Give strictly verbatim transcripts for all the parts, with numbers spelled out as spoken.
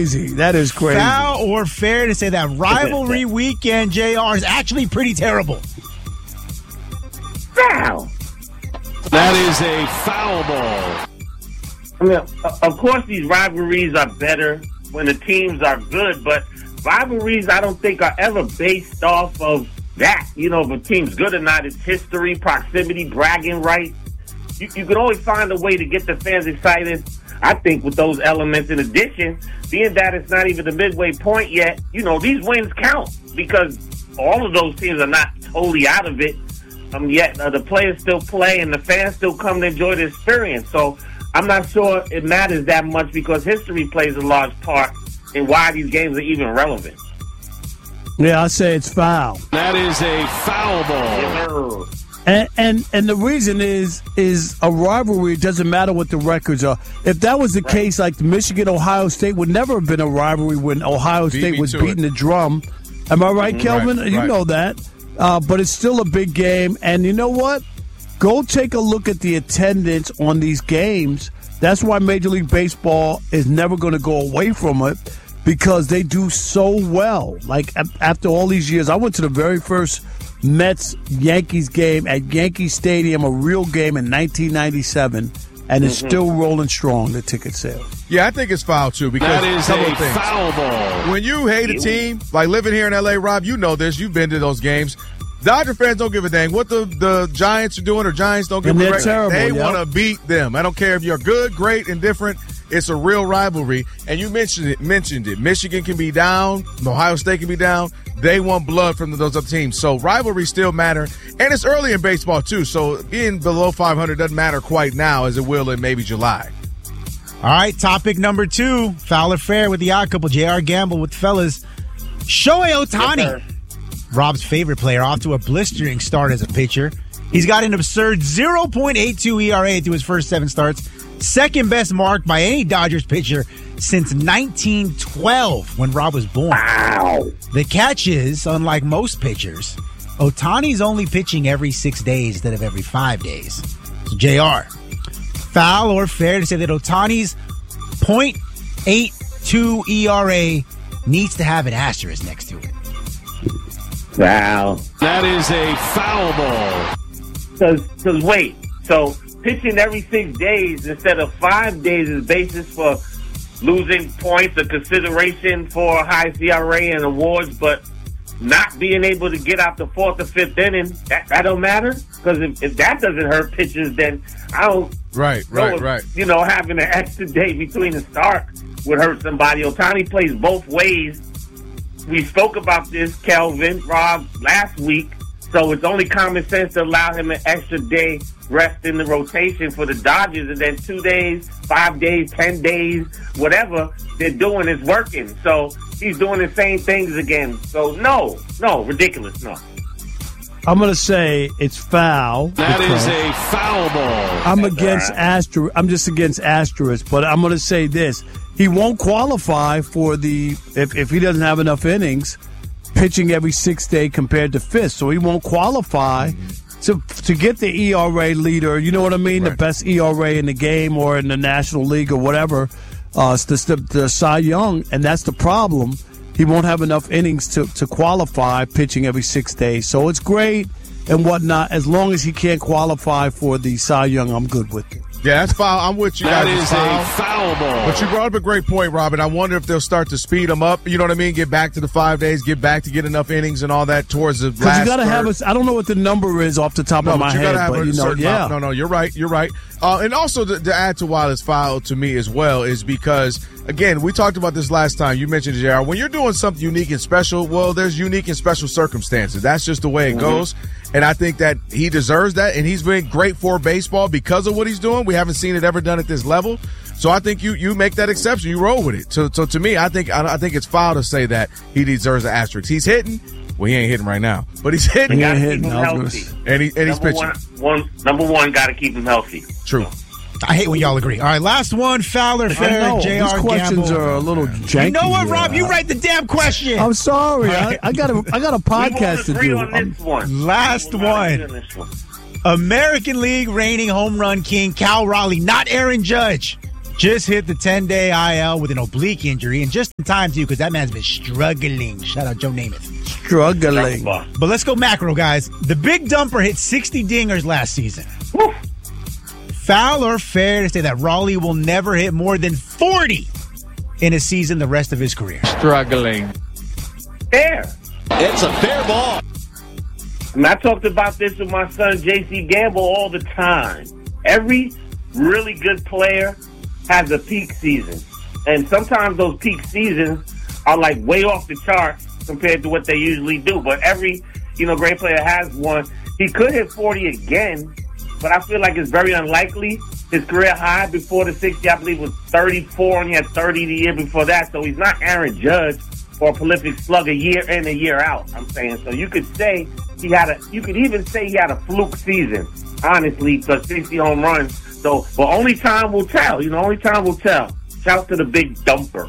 crazy. That is crazy. Foul or fair to say that rivalry weekend, J R, is actually pretty terrible? Foul. That is a foul ball. I mean, of course, these rivalries are better when the teams are good, but rivalries, I don't think, are ever based off of that. You know, if a team's good or not, it's history, proximity, bragging rights. You, you can always find a way to get the fans excited, I think, with those elements. In addition, being that it's not even the midway point yet, you know, these wins count because all of those teams are not totally out of it. Um, yet uh, the players still play and the fans still come to enjoy the experience. So I'm not sure it matters that much because history plays a large part in why these games are even relevant. Yeah, I say it's foul. That is a foul ball. And, and and the reason is is a rivalry. It doesn't matter what the records are. If that was the right. case, like Michigan Ohio State would never have been a rivalry when Ohio Beat State was beating it. the drum. Am I right, mm-hmm. Kelvin? Right, you right. know that. Uh, but it's still a big game. And you know what? Go take a look at the attendance on these games. That's why Major League Baseball is never going to go away from it because they do so well. Like, after all these years, I went to the very first Mets-Yankees game at Yankee Stadium, a real game in nineteen ninety-seven, and it's mm-hmm. still rolling strong, the ticket sale. Yeah, I think it's foul, too, because that is a a foul ball. When you hate a team, like living here in L A, Rob, you know this. You've been to those games. Dodger fans don't give a dang what the, the Giants are doing or Giants don't give and a terrible. They yep. want to beat them. I don't care if you're good, great, indifferent. It's a real rivalry. And you mentioned it. Mentioned it. Michigan can be down. Ohio State can be down. They want blood from those other teams. So rivalries still matter. And it's early in baseball, too. So being below five hundred doesn't matter quite now as it will in maybe July. All right, topic number two. Foul or fair with the odd couple. J R Gamble with the fellas. Shohei Ohtani. Yes, Rob's favorite player, off to a blistering start as a pitcher. He's got an absurd oh point eight two E R A through his first seven starts. Second best mark by any Dodgers pitcher since nineteen twelve, when Rob was born. Wow. The catch is, unlike most pitchers, Ohtani's only pitching every six days instead of every five days. So, J R, foul or fair to say that Ohtani's point eight two E R A needs to have an asterisk next to it? Wow. That is a foul ball. Because, wait, so pitching every six days instead of five days is basis for losing points or consideration for high C R A and awards, but not being able to get out the fourth or fifth inning, that, that don't matter? Because if, if that doesn't hurt pitchers, then I don't Right, know right, if, right. You know, having an extra day between the start would hurt somebody. Ohtani plays both ways. We spoke about this, Kelvin, Rob, last week. So it's only common sense to allow him an extra day rest in the rotation for the Dodgers. And then two days, five days, ten days, whatever they're doing is working. So he's doing the same things again. So no, no, ridiculous, no. I'm going to say it's foul. That is a foul ball. I'm against asterisk. I'm just against asterisk, but I'm going to say this. He won't qualify for the, if, if he doesn't have enough innings, pitching every sixth day compared to fifth. So he won't qualify to to get the E R A leader. You know what I mean? Right. The best E R A in the game or in the National League or whatever. Uh, it's the, the, the Cy Young, and that's the problem. He won't have enough innings to, to qualify pitching every six days. So it's great and whatnot. As long as he can't qualify for the Cy Young, I'm good with it. Yeah, that's foul. I'm with you that guys. That is foul. a foul ball. But you brought up a great point, Robin. I wonder if they'll start to speed them up. You know what I mean? Get back to the five days, get back to get enough innings and all that towards the last Because you got to third. have a, I don't know what the number is off the top no, of my but you head, gotta have but a you know, certain yeah. amount. No, no, you're right. You're right. Uh, and also to, to add to why it's foul to me as well is because, again, we talked about this last time. You mentioned it, J R. When you're doing something unique and special, well, there's unique and special circumstances. That's just the way it mm-hmm. goes. And I think that he deserves that, and he's been great for baseball because of what he's doing. We haven't seen it ever done at this level. So I think you you make that exception. You roll with it. So so to me, I think I, I think it's foul to say that he deserves an asterisk. He's hitting. Well, he ain't hitting right now, but he's hitting. You ain't gotta hitting. keep him healthy. And, he, and he's number pitching. One, one, number one, got to keep him healthy. True. I hate when y'all agree. All right, last one, foul or fair, J R These questions Gamble. are a little janky. You know what, here. Rob? You write the damn question. I'm sorry. I, I got a I got a podcast to we do. on this one. Last one. On this one. American League reigning home run king Cal Raleigh, not Aaron Judge. just hit the ten-day I L with an oblique injury, and just in time, too, because that man's been struggling. Shout out Joe Namath. Struggling. But let's go macro, guys. The Big Dumper hit sixty dingers last season. Woo. Foul or fair to say that Raleigh will never hit more than forty in a season the rest of his career? Struggling. Fair. It's a fair ball. And I talked about this with my son, J C Gamble, all the time. Every really good player has a peak season. And sometimes those peak seasons are like way off the charts compared to what they usually do. But every, you know, great player has one. He could hit forty again, but I feel like it's very unlikely. His career high before the sixty, I believe, was thirty-four, and he had thirty the year before that. So he's not Aaron Judge or a prolific slugger year in and year out, I'm saying. So you could say he had a, you could even say he had a fluke season, honestly, because sixty home runs. So, but only time will tell. You know, only time will tell. Shout out to the Big Dumper.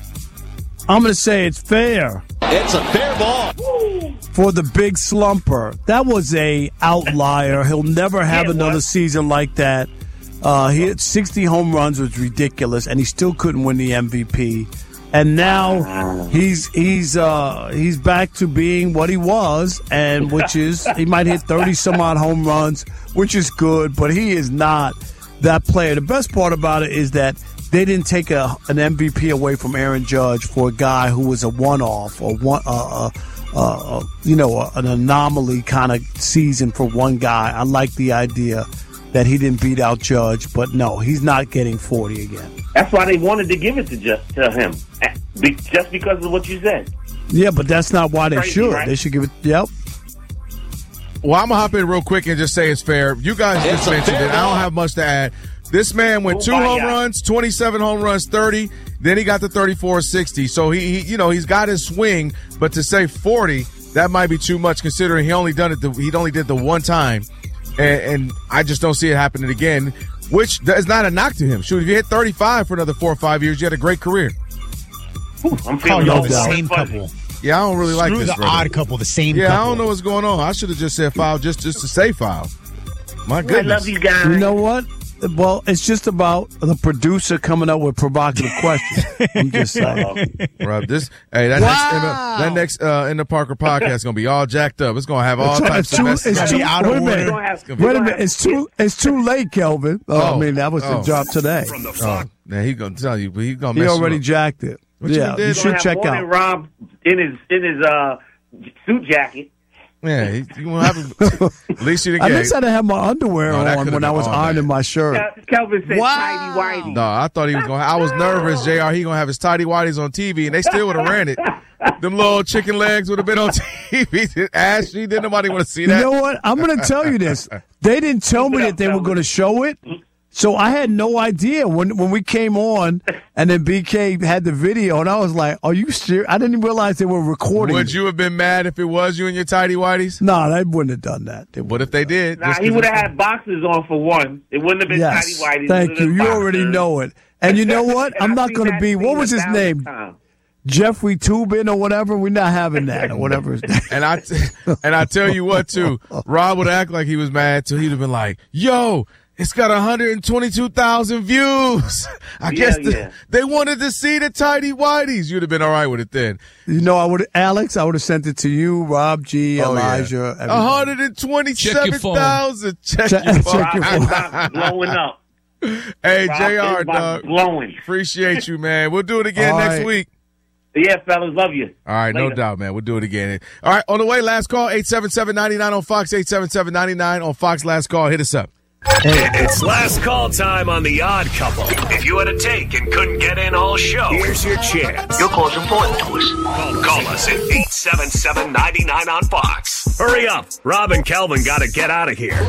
I'm going to say it's fair. It's a fair ball. For the Big Slumper. That was a outlier. He'll never have Yeah, another what? season like that. Uh, he hit sixty home runs, was ridiculous, and he still couldn't win the M V P. And now he's he's uh, he's back to being what he was, and which is he might hit thirty some odd home runs, which is good, but he is not that player. The best part about it is that they didn't take a, an M V P away from Aaron Judge for a guy who was a one-off or one, uh, uh, uh, you know, uh, an anomaly kind of season for one guy. I like the idea that he didn't beat out Judge, but no, he's not getting forty again. That's why they wanted to give it to just to him, Be- just because of what you said. Yeah, but that's not why they Crazy, should. right? They should give it. Yep. Well, I'm going to hop in real quick and just say it's fair. You guys It's just a mentioned fair it. I don't ball. have much to add. This man went Oh, two my home God. runs, twenty-seven home runs, thirty. Then he got the thirty-four sixty. So he, he, you know, he's got his swing. But to say forty, that might be too much considering he only done it. The, he only did the one time, and, and I just don't see it happening again. Which is not a knock to him. Shoot, if you hit thirty-five for another four or five years, you had a great career. I'm Call feeling y'all all the doubt. same fuzzy. couple. Yeah, I don't really like Screw this. the brother. odd couple, the same Yeah, couple. I don't know what's going on. I should have just said foul just just to say foul. My I goodness. love you guys. You know what? Well, it's just about the producer coming up with provocative questions. I'm just saying. Bro, this hey that Wow. next Emma, that next uh, in the Parker podcast is gonna be all jacked up. It's gonna have all It's types too- of messages. it's Gotta be too- out of wait a order. minute. Don't have- Wait a don't minute. have- It's too it's too late, Kelvin. Oh, Oh. I mean, that was Oh. the drop today. From the Oh, Fox. man, he's gonna tell you, but he's gonna He mess already you up. jacked it. What you yeah, done you did? should Gonna have check more out. than Rob in his in his uh, suit jacket. Yeah, he, you gonna have him, at least you didn't I get. guess I didn't have my underwear No, that on could've when I been was all ironing day. my shirt. Kel- Kelvin said Wow. tidy whitey. No, I thought he was gonna. I was nervous, J R. He gonna have his tidy whities on T V, and they still would have ran it. Them little chicken legs would have been on T V. Ashley, didn't nobody want to see You that. know what? I'm going to tell you this. They didn't tell me that they were going to show it. So I had no idea when when we came on, and then B K had the video, and I was like, "Are you serious?" I didn't realize they were recording. Would you have been mad if it was you and your tidy whities? No, nah, they wouldn't have done that. They What if they did? Nah, Just he 'cause would have it's- had boxes on for one. It wouldn't have been Yes, tidy whities. thank you. You already know it. And you know what? I'm not going to be. What was his name? Jeffrey Toobin or whatever. We're not having that or whatever his name. And I t- and I tell you what too, Rob would act like he was mad too. He'd have been like, "Yo, it's got one hundred twenty-two thousand views. I Yeah, guess the, yeah. they wanted to see the tidy whities." You'd have been all right with it then. You know, I would, Alex. I would have sent it to you, Rob G, Oh, yeah. Elijah. everybody. one hundred twenty-seven thousand. Check, Check- your phone. check your phone. Rob blowing up. Hey, Rob J R, is about dog. blowing. Appreciate you, man. We'll do it again All next right. week. Yeah, fellas, love you. All right, no Later. doubt, man. We'll do it again. All right, on the way, last call, eight seven seven, nine nine on Fox, eight seven seven, nine nine on Fox. Last call. Hit us up. It's last call time on The Odd Couple. If you had a take and couldn't get in all show, here's your chance. Your call's important to us. Call, call us at eight seven seven, nine nine on Fox. Hurry up. Rob and Kelvin got to get out of here.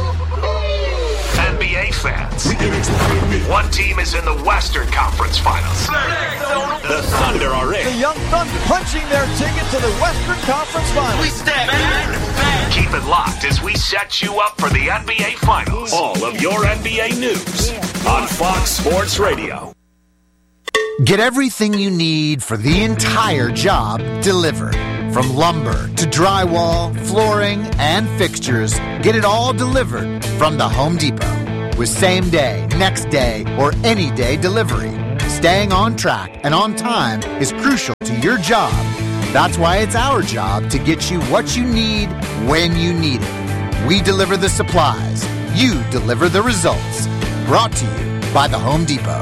N B A fans. One team is in the Western Conference Finals. The Thunder are in. The Young Thunder punching their ticket to the Western Conference Finals. We stand back. Keep it locked as we set you up for the N B A Finals. All of your N B A news on Fox Sports Radio. Get everything you need for the entire job delivered. From lumber to drywall, flooring, and fixtures, get it all delivered from the Home Depot. with same day, next day, or any day delivery. Staying on track and on time is crucial to your job. That's why it's our job to get you what you need when you need it. We deliver the supplies. You deliver the results. Brought to you by the Home Depot.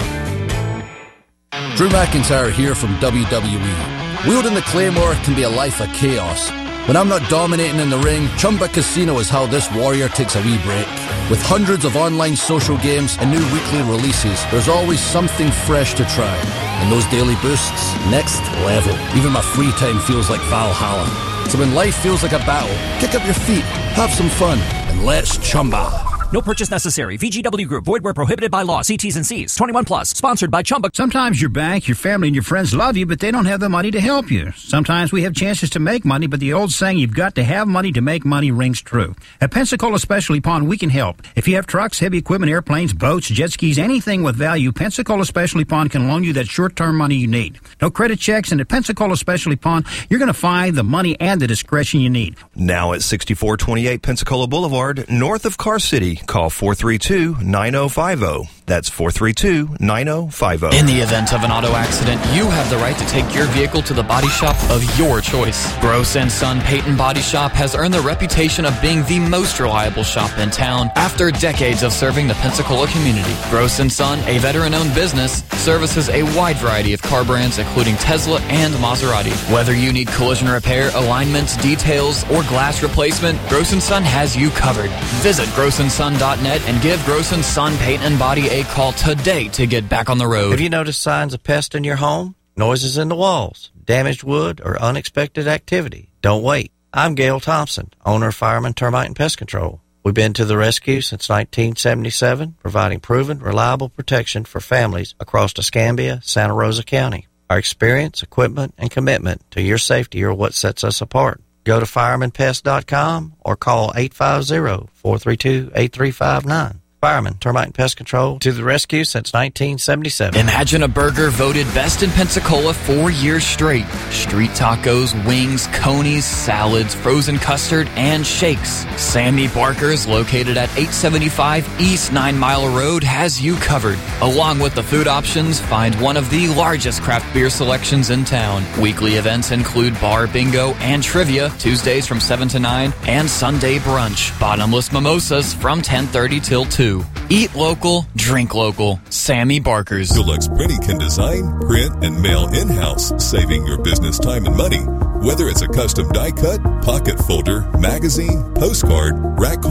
Drew McIntyre here from W W E. Wielding the Claymore can be a life of chaos. When I'm not dominating in the ring, Chumba Casino is how this warrior takes a wee break. With hundreds of online social games and new weekly releases, there's always something fresh to try. And those daily boosts, next level. Even my free time feels like Valhalla. So when life feels like a battle, kick up your feet, have some fun, and let's Chumba. No purchase necessary. V G W Group. Void where prohibited by law. See T's and C's. twenty-one plus. Sponsored by Chumba. Sometimes your bank, your family, and your friends love you, but they don't have the money to help you. Sometimes we have chances to make money, but the old saying, you've got to have money to make money, rings true. At Pensacola Specialty Pond, we can help. If you have trucks, heavy equipment, airplanes, boats, jet skis, anything with value, Pensacola Specialty Pond can loan you that short-term money you need. No credit checks, and at Pensacola Specialty Pond, you're going to find the money and the discretion you need. Now at sixty-four twenty-eight Pensacola Boulevard, north of Car City, call four three two, nine oh five oh. That's four three two, nine oh five oh. In the event of an auto accident, you have the right to take your vehicle to the body shop of your choice. Gross and Son Payton Body Shop has earned the reputation of being the most reliable shop in town after decades of serving the Pensacola community. Gross and Son, a veteran-owned business, services a wide variety of car brands including Tesla and Maserati. Whether you need collision repair, alignments, details, or glass replacement, Gross and Son has you covered. Visit gross and son dot net and give Gross and Son Payton Body a call today to get back on the road. Have you noticed signs of pests in your home? Noises in the walls, damaged wood, or unexpected activity? Don't wait. I'm Gail Thompson, owner of Fireman Termite and Pest Control. We've been to the rescue since nineteen seventy-seven, providing proven, reliable protection for families across Escambia, Santa Rosa County. Our experience, equipment, and commitment to your safety are what sets us apart. Go to fireman pest dot com or call eight five zero, four three two, eight three five nine. Fireman, Termite and Pest Control, to the rescue since nineteen seventy-seven. Imagine a burger voted best in Pensacola four years straight. Street tacos, wings, conies, salads, frozen custard, and shakes. Sammy Barker's, located at eight seventy-five East Nine Mile Road, has you covered. Along with the food options, find one of the largest craft beer selections in town. Weekly events include bar bingo and trivia, Tuesdays from seven to nine, and Sunday brunch. Bottomless mimosas from ten thirty till two. Eat local, drink local. Sammy Barker's. Deluxe Printing can design, print, and mail in-house, saving your business time and money. Whether it's a custom die cut, pocket folder, magazine, postcard, rack